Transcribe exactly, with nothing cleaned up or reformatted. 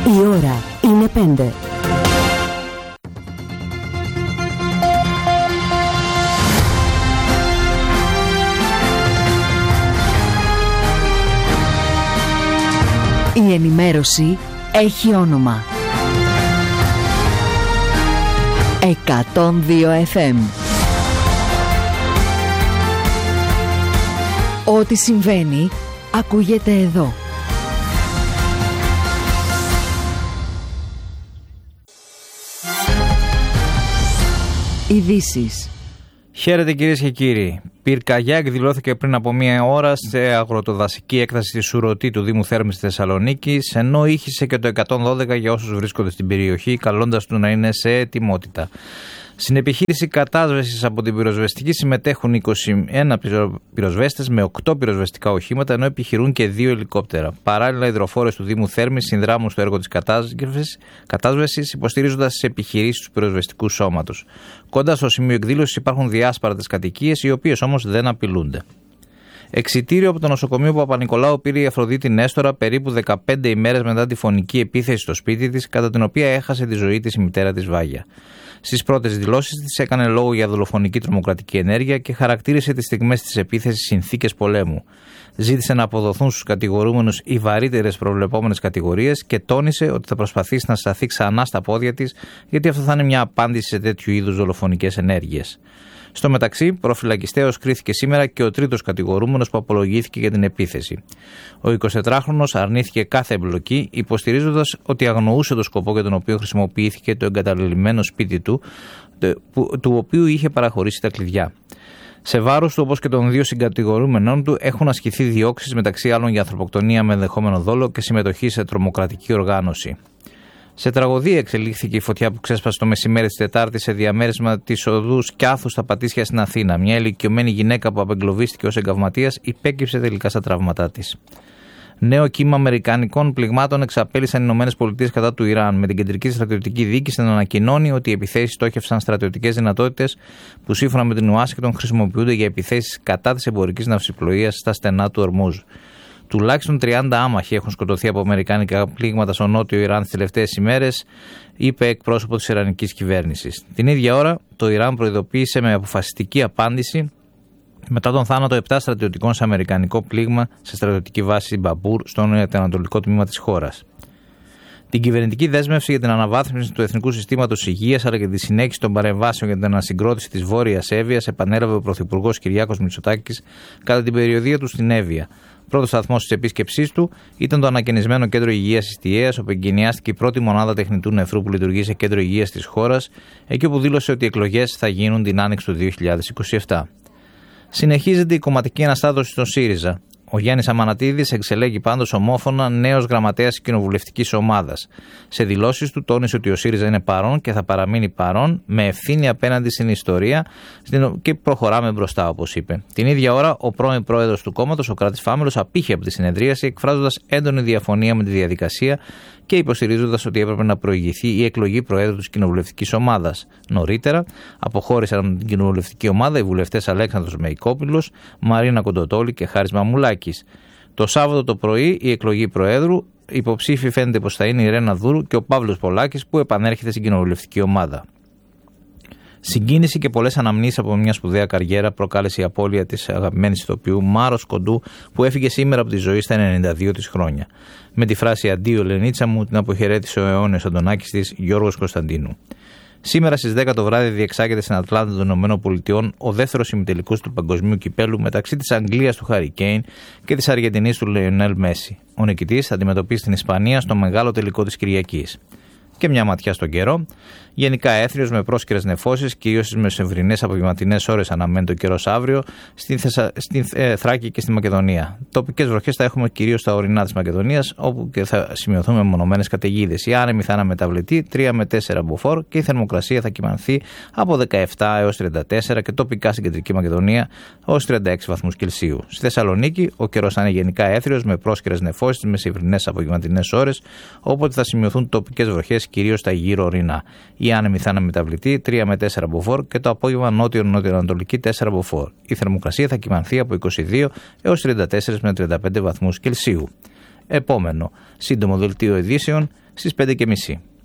Η ώρα είναι πέντε. Η ενημέρωση έχει όνομα. εκατόν δύο εφ εμ. Ό,τι συμβαίνει ακούγεται εδώ. Ειδήσεις. Χαίρετε κυρίες και κύριοι. Πυρκαγιά εκδηλώθηκε πριν από μία ώρα σε αγροτοδασική έκταση στη Σουρωτή του Δήμου Θέρμης της Θεσσαλονίκης, ενώ ήχησε και το εκατόν δώδεκα για όσους βρίσκονται στην περιοχή, καλώντας του να είναι σε ετοιμότητα. Στην επιχείρηση κατάσβεσης από την πυροσβεστική συμμετέχουν είκοσι ένα πυροσβέστες με οκτώ πυροσβεστικά οχήματα, ενώ επιχειρούν και δύο ελικόπτερα. Παράλληλα, οι υδροφόρες του Δήμου Θέρμης συνδράμουν στο έργο της κατάσβεσης, υποστηρίζοντας τις επιχειρήσεις του πυροσβεστικού σώματος. Κοντά στο σημείο εκδήλωσης υπάρχουν διάσπαρτες κατοικίες, οι οποίες όμως δεν απειλούνται. Εξιτήριο από το νοσοκομείο Παπα-Νικολάου πήρε η Αφροδίτη Νέστορα περίπου δεκαπέντε ημέρες μετά τη φωνική επίθεση στο σπίτι της, κατά την οποία έχασε τη ζωή της η μητέρα της Βάγια. Στις πρώτες δηλώσεις της έκανε λόγο για δολοφονική τρομοκρατική ενέργεια και χαρακτήρισε τις στιγμές της επίθεσης συνθήκες πολέμου. Ζήτησε να αποδοθούν στους κατηγορούμενους οι βαρύτερες προβλεπόμενες κατηγορίες και τόνισε ότι θα προσπαθήσει να σταθεί ξανά στα πόδια της, γιατί αυτό θα είναι μια απάντηση σε τέτοιου είδους δολοφονικές ενέργειες. Στο μεταξύ, προφυλακιστέως κρίθηκε σήμερα και ο τρίτος κατηγορούμενος που απολογήθηκε για την επίθεση. Ο εικοσιτετράχρονος αρνήθηκε κάθε εμπλοκή, υποστηρίζοντας ότι αγνοούσε το σκοπό για τον οποίο χρησιμοποιήθηκε το εγκαταλελειμμένο σπίτι του, του οποίου είχε παραχωρήσει τα κλειδιά. Σε βάρος του, όπως και των δύο συγκατηγορούμενων του, έχουν ασκηθεί διώξεις, μεταξύ άλλων για ανθρωποκτονία με ενδεχόμενο δόλο και συμμετοχή σε τρομοκρατική οργάνωση. Σε τραγωδία εξελίχθηκε η φωτιά που ξέσπασε το μεσημέρι της Τετάρτης σε διαμέρισμα της οδού Σκιάθου στα Πατήσια στην Αθήνα. Μια ηλικιωμένη γυναίκα που απεγκλωβίστηκε ως εγκαυματίας υπέκυψε τελικά στα τραύματά της. Νέο κύμα αμερικανικών πληγμάτων εξαπέλυσαν οι ΗΠΑ κατά του Ιράν, με την κεντρική στρατιωτική διοίκηση να ανακοινώνει ότι οι επιθέσεις στόχευσαν στρατιωτικές δυνατότητες που σύμφωνα με την Ουάσιγκτον χρησιμοποιούνται για επιθέσεις κατά της εμπορικής ναυσιπλοείας στα στενά του Ορμούζ. Τουλάχιστον τριάντα άμαχοι έχουν σκοτωθεί από αμερικάνικα πλήγματα στο νότιο Ιράν τις τελευταίες ημέρες, είπε εκπρόσωπο της Ιρανικής κυβέρνησης. Την ίδια ώρα, το Ιράν προειδοποίησε με αποφασιστική απάντηση μετά τον θάνατο επτά στρατιωτικών σε αμερικανικό πλήγμα σε στρατιωτική βάση Μπαμπούρ, στο νοτιοανατολικό τμήμα της χώρας. Την κυβερνητική δέσμευση για την αναβάθμιση του Εθνικού Συστήματος Υγείας αλλά και τη συνέχιση των παρεμβάσεων για την ανασυγκρότηση της Βόρειας Εύβοιας επανέλαβε ο Πρωθυπουργός Κυριάκος Μητσοτάκης κατά την περιοδεία του στην Εύβοια. Πρώτος σταθμός της επίσκεψής του ήταν το ανακαινισμένο κέντρο υγείας της Τιέας, όπου εγκαινιάστηκε η πρώτη μονάδα τεχνητού νεφρού που λειτουργεί σε κέντρο υγείας της χώρας, εκεί όπου δήλωσε ότι οι εκλογές θα γίνουν την άνοιξη του δύο χιλιάδες είκοσι επτά. Συνεχίζεται η κομματική αναστάτωση στον ΣΥΡΙΖΑ. Ο Γιάννης Αμανατίδης εξελέγει πάντως ομόφωνα νέος γραμματέας της κοινοβουλευτικής ομάδας. Σε δηλώσεις του τόνισε ότι ο ΣΥΡΙΖΑ είναι παρόν και θα παραμείνει παρόν με ευθύνη απέναντι στην ιστορία και προχωράμε μπροστά, όπως είπε. Την ίδια ώρα, ο πρώην πρόεδρος του κόμματος, ο Κράτης Φάμελος, απήχε από τη συνεδρίαση, εκφράζοντας έντονη διαφωνία με τη διαδικασία και υποστηρίζοντας ότι έπρεπε να προηγηθεί η εκλογή προέδρου της κοινοβουλευτικής ομάδας. Νωρίτερα, αποχώρησαν από την κοινοβουλευτική ομάδα οι βουλευτές Αλέξανδρος Μεϊκόπουλος, Μαρίνα Κοντοτόλη και Χάρης Μαμουλάκης. Το Σάββατο το πρωί, η εκλογή προέδρου, υποψήφοι φαίνεται πως θα είναι η Ρένα Δούρου και ο Παύλος Πολάκης, που επανέρχεται στην κοινοβουλευτική ομάδα. Συγκίνηση και πολλές αναμνήσεις από μια σπουδαία καριέρα προκάλεσε η απώλεια της αγαπημένης ηθοποιού Μάρος Κοντού, που έφυγε σήμερα από τη ζωή στα ενενήντα δύο της χρόνια. Με τη φράση «Αντίο Λενίτσα μου» την αποχαιρέτησε ο αιώνιος Αντωνάκης της Γιώργος Κωνσταντίνου. Σήμερα στις δέκα το βράδυ διεξάγεται στην Ατλάντα των ΗΠΑ ο δεύτερος ημιτελικός του παγκοσμίου κυπέλου μεταξύ της Αγγλίας του Χάρι Κέιν και της Αργεντινής του Λεωνέλ Μέση. Ο νικητής θα αντιμετωπίσει την Ισπανία στο μεγάλο τελικό της Κυριακής. Και μια ματιά στον καιρό. Γενικά έθριος με πρόσκαιρες νεφώσεις, κυρίως στις μεσημβρινές απογευματινές ώρες αναμένεται ο καιρός αύριο στην, Θεσα... στην ε, Θράκη και στη Μακεδονία. Τοπικές βροχές θα έχουμε κυρίως στα ορεινά της Μακεδονίας, όπου και θα σημειωθούν μεμονωμένες καταιγίδες. Η άνεμη θα είναι μεταβλητή τρία με τέσσερα μποφόρ και η θερμοκρασία θα κυμανθεί από δεκαεπτά έως τριάντα τέσσερα και τοπικά στην κεντρική Μακεδονία ως τριάντα έξι βαθμούς Κελσίου. Στη Θεσσαλονίκη ο καιρός θα είναι γενικά έθριος με πρόσκαιρες νεφώσεις στις μεσημβρινές απογευματινές ώρες, όποτε θα σημειωθούν τοπικές βροχές κυρίως στα γύρω ορεινά. Η άνεμη θα είναι μεταβλητή τρία με τέσσερα μποφόρ και το απόγευμα νότιο-νοτιοανατολική τέσσερα μποφόρ. Η θερμοκρασία θα κυμανθεί από είκοσι δύο έως τριάντα τέσσερα με τριάντα πέντε βαθμούς Κελσίου. Επόμενο σύντομο δελτίο ειδήσεων στις πέντε και μισή.